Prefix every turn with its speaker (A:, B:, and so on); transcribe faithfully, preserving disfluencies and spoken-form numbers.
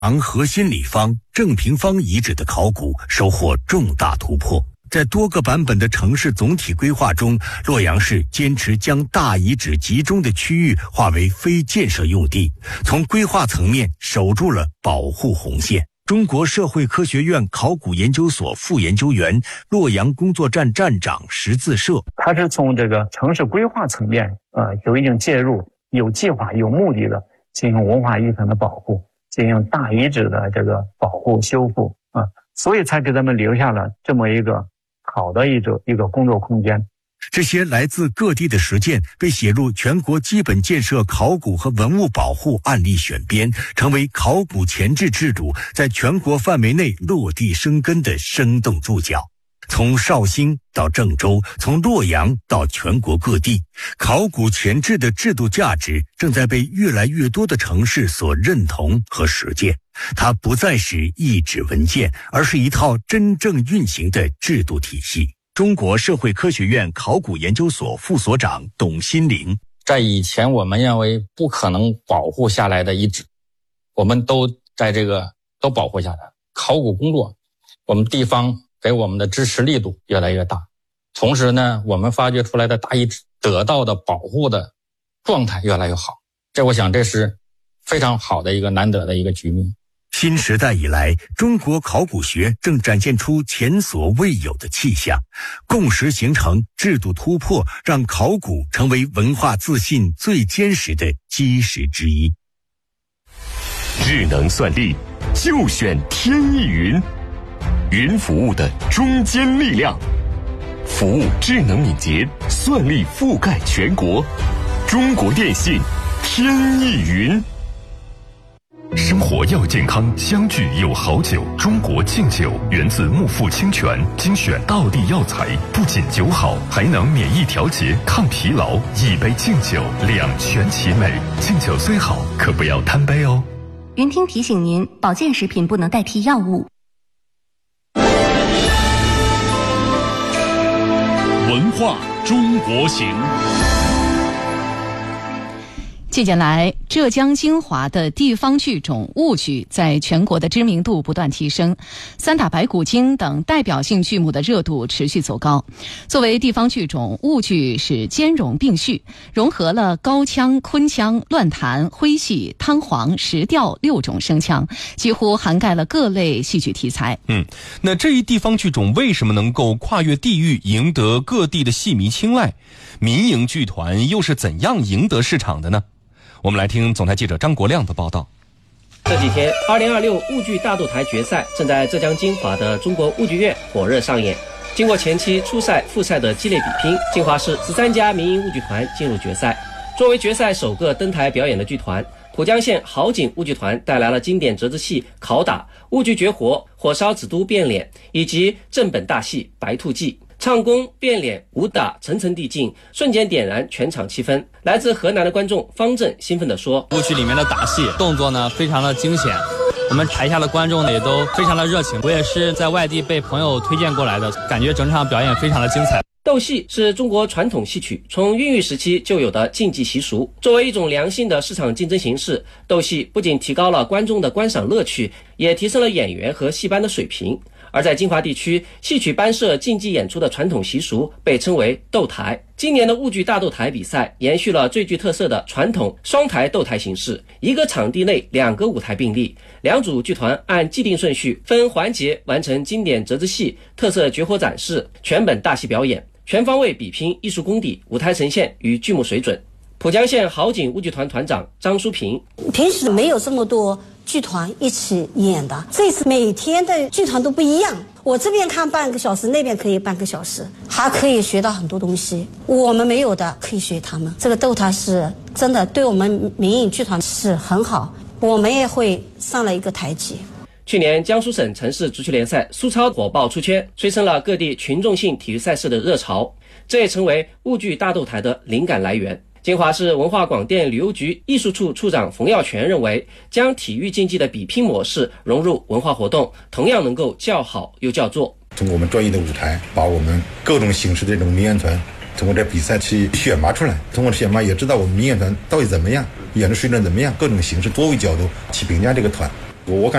A: 阳核心里方、正平方遗址的考古收获重大突破。在多个版本的城市总体规划中，洛阳市坚持将大遗址集中的区域划为非建设用地，从规划层面守住了保护红线。中国社会科学院考古研究所副研究员、洛阳工作站站长石自摄，
B: 他是从这个城市规划层面，呃，有一定介入，有计划、有目的的进行文化遗产的保护，进行大遗址的这个保护修复啊，所以才给咱们留下了这么一个好的一种一个工作空间。
A: 这些来自各地的实践被写入全国基本建设考古和文物保护案例选编，成为考古前置制度在全国范围内落地生根的生动注脚。从绍兴到郑州，从洛阳到全国各地，考古前置的制度价值正在被越来越多的城市所认同和实践。它不再是一纸文件，而是一套真正运行的制度体系。中国社会科学院考古研究所副所长董新林，
C: 在以前我们认为不可能保护下来的遗址，我们都在这个都保护下来。考古工作，我们地方给我们的支持力度越来越大，同时呢，我们发掘出来的大遗址得到的保护的状态越来越好。这我想这是非常好的一个难得的一个局面。
A: 新时代以来，中国考古学正展现出前所未有的气象，共识形成，制度突破，让考古成为文化自信最坚实的基石之一。
D: 智能算力，就选天翼云，云服务的中坚力量，服务智能敏捷，算力覆盖全国。中国电信天翼云。生活要健康，相聚有好酒。中国敬酒源自木富清泉，精选道地药材，不仅酒好，还能免疫调节、抗疲劳。一杯敬酒，两全其美。敬酒虽好，可不要贪杯哦。
E: 云听提醒您，保健食品不能代替药物。
F: 文化中国行。
G: 近年来，浙江金华的地方剧种婺剧在全国的知名度不断提升，三打白骨精等代表性剧目的热度持续走高。作为地方剧种，婺剧是兼容并蓄，融合了高腔、昆腔、乱弹、徽戏、汤黄、石调六种声腔，几乎涵盖了各类戏剧题材。
H: 嗯，那这一地方剧种为什么能够跨越地域，赢得各地的戏迷青睐？民营剧团又是怎样赢得市场的呢？我们来听总台记者张国亮的报道。
I: 这几天，二零二六婺剧大斗台决赛正在浙江金华的中国婺剧院火热上演。经过前期初赛、复赛的激烈比拼，金华市十三家民营婺剧团进入决赛。作为决赛首个登台表演的剧团，浦江县好景婺剧团带来了经典折子戏《拷打》、婺剧绝活《火烧子都变脸》以及正本大戏《白兔记》。唱功、变脸、武打层层递进，瞬间点燃全场气氛。来自河南的观众方正兴奋地说：“
J: 婺剧里面的打戏动作呢，非常的惊险。我们台下的观众呢，也都非常的热情。我也是在外地被朋友推荐过来的，感觉整场表演非常的精彩。”
I: 斗戏是中国传统戏曲从孕育时期就有的竞技习俗，作为一种良性的市场竞争形式，斗戏不仅提高了观众的观赏乐趣，也提升了演员和戏班的水平。而在金华地区，戏曲班社竞技演出的传统习俗被称为斗台。今年的婺剧大斗台比赛延续了最具特色的传统双台斗台形式，一个场地内两个舞台并立，两组剧团按既定顺序分环节完成经典折子戏、特色绝活展示、全本大戏表演，全方位比拼艺术功底、舞台呈现与剧目水准。浦江县好景婺剧团团长张淑平：
K: 平时没有这么多剧团一起演的，这次每天的剧团都不一样，我这边看半个小时，那边可以半个小时，还可以学到很多东西，我们没有的可以学他们。这个斗台是真的对我们民营剧团是很好，我们也会上了一个台阶。
I: 去年江苏省城市足球联赛苏超火爆出圈，催生了各地群众性体育赛事的热潮，这也成为婺剧大斗台的灵感来源。金华市文化广电旅游局艺术处处长冯耀全认为，将体育竞技的比拼模式融入文化活动，同样能够叫好又叫座。
L: 通过我们专业的舞台，把我们各种形式的这种民演团通过这比赛去选拔出来，通过选拔也知道我们民演团到底怎么样，演的水准怎么样，各种形式多维角度去评价这个团。 我感